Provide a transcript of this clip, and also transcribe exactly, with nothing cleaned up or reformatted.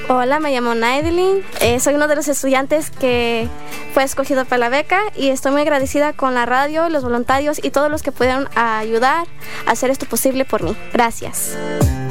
Hola, me llamo Naidelin, eh, soy uno de los estudiantes que fue escogido para la beca y estoy muy agradecida con la radio, los voluntarios y todos los que pudieron ayudar a hacer esto posible por mí. Gracias.